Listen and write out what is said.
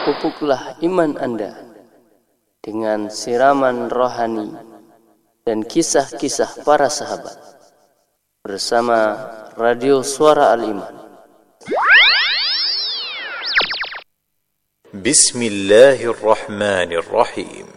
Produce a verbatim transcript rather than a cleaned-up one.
pupuklah iman Anda dengan siraman rohani dan kisah-kisah para sahabat bersama Radio Suara Al-Iman. Bismillahirrahmanirrahim.